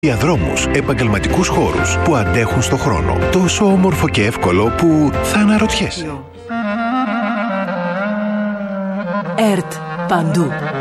Διαδρόμους, επαγγελματικούς χώρους που αντέχουν στο χρόνο. Τόσο όμορφο και εύκολο που θα αναρωτιέσαι. ΕΡΤ. Παντού.